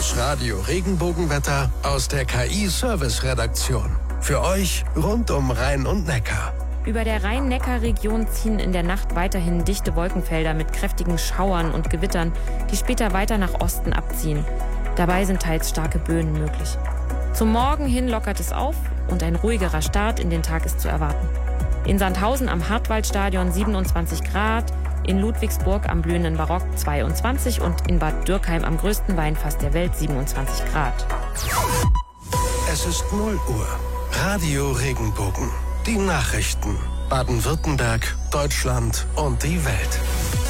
Das Radio Regenbogenwetter aus der KI-Service-Redaktion. Für euch rund um Rhein und Neckar. Über der Rhein-Neckar-Region ziehen in der Nacht weiterhin dichte Wolkenfelder mit kräftigen Schauern und Gewittern, die später weiter nach Osten abziehen. Dabei sind teils starke Böen möglich. Zum Morgen hin lockert es auf und ein ruhigerer Start in den Tag ist zu erwarten. In Sandhausen am Hartwaldstadion 27 Grad, in Ludwigsburg am blühenden Barock 22 und in Bad Dürkheim am größten Weinfass der Welt 27 Grad. Es ist 0 Uhr. Radio Regenbogen. Die Nachrichten. Baden-Württemberg, Deutschland und die Welt.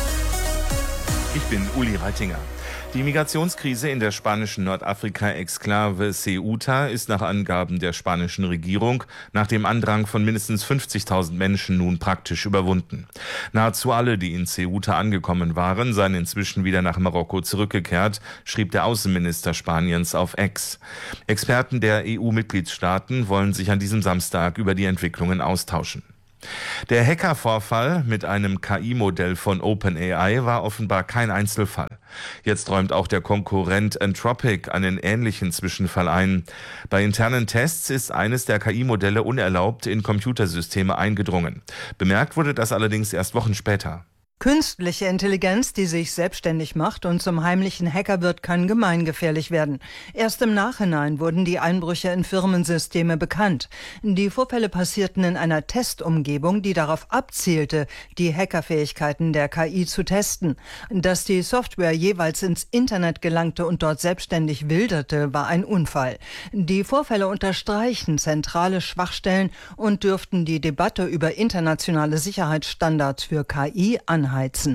Ich bin Uli Reitinger. Die Migrationskrise in der spanischen Nordafrika-Exklave Ceuta ist nach Angaben der spanischen Regierung nach dem Andrang von mindestens 50.000 Menschen nun praktisch überwunden. Nahezu alle, die in Ceuta angekommen waren, seien inzwischen wieder nach Marokko zurückgekehrt, schrieb der Außenminister Spaniens auf X. Experten der EU-Mitgliedstaaten wollen sich an diesem Samstag über die Entwicklungen austauschen. Der Hackervorfall mit einem KI-Modell von OpenAI war offenbar kein Einzelfall. Jetzt räumt auch der Konkurrent Anthropic einen ähnlichen Zwischenfall ein. Bei internen Tests ist eines der KI-Modelle unerlaubt in Computersysteme eingedrungen. Bemerkt wurde das allerdings erst Wochen später. Künstliche Intelligenz, die sich selbstständig macht und zum heimlichen Hacker wird, kann gemeingefährlich werden. Erst im Nachhinein wurden die Einbrüche in Firmensysteme bekannt. Die Vorfälle passierten in einer Testumgebung, die darauf abzielte, die Hackerfähigkeiten der KI zu testen. Dass die Software jeweils ins Internet gelangte und dort selbstständig wilderte, war ein Unfall. Die Vorfälle unterstreichen zentrale Schwachstellen und dürften die Debatte über internationale Sicherheitsstandards für KI anheizen.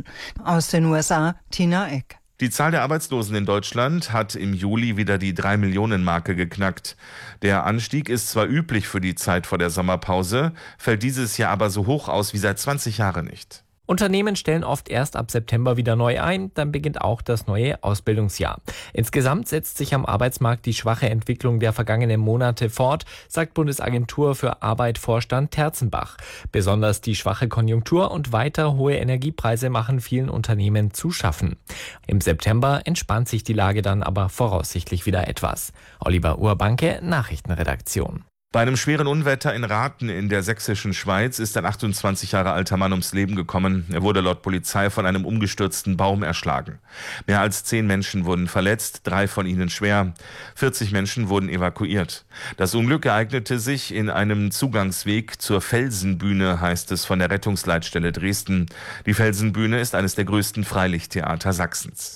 Aus den USA, Tina Eck. Die Zahl der Arbeitslosen in Deutschland hat im Juli wieder die 3-Millionen-Marke geknackt. Der Anstieg ist zwar üblich für die Zeit vor der Sommerpause, fällt dieses Jahr aber so hoch aus wie seit 20 Jahren nicht. Unternehmen stellen oft erst ab September wieder neu ein, dann beginnt auch das neue Ausbildungsjahr. Insgesamt setzt sich am Arbeitsmarkt die schwache Entwicklung der vergangenen Monate fort, sagt Bundesagentur für Arbeit-Vorstand Terzenbach. Besonders die schwache Konjunktur und weiter hohe Energiepreise machen vielen Unternehmen zu schaffen. Im September entspannt sich die Lage dann aber voraussichtlich wieder etwas. Oliver Urbanke, Nachrichtenredaktion. Bei einem schweren Unwetter in Rathen in der sächsischen Schweiz ist ein 28 Jahre alter Mann ums Leben gekommen. Er wurde laut Polizei von einem umgestürzten Baum erschlagen. Mehr als 10 Menschen wurden verletzt, 3 von ihnen schwer. 40 Menschen wurden evakuiert. Das Unglück ereignete sich in einem Zugangsweg zur Felsenbühne, heißt es von der Rettungsleitstelle Dresden. Die Felsenbühne ist eines der größten Freilichttheater Sachsens.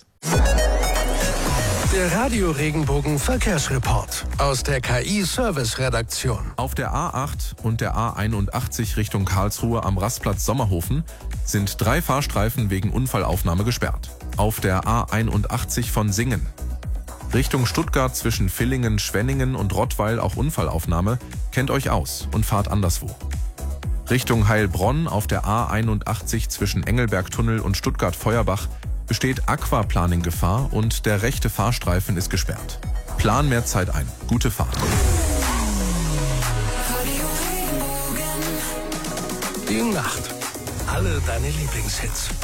Der Radio Regenbogen Verkehrsreport aus der KI-Service-Redaktion. Auf der A8 und der A81 Richtung Karlsruhe am Rastplatz Sommerhofen sind 3 Fahrstreifen wegen Unfallaufnahme gesperrt. Auf der A81 von Singen Richtung Stuttgart zwischen Villingen, Schwenningen und Rottweil auch Unfallaufnahme, kennt euch aus und fahrt anderswo. Richtung Heilbronn auf der A81 zwischen Engelbergtunnel und Stuttgart-Feuerbach besteht Aquaplaning-Gefahr und der rechte Fahrstreifen ist gesperrt. Plan mehr Zeit ein. Gute Fahrt. Die Nacht. Alle deine Lieblingshits.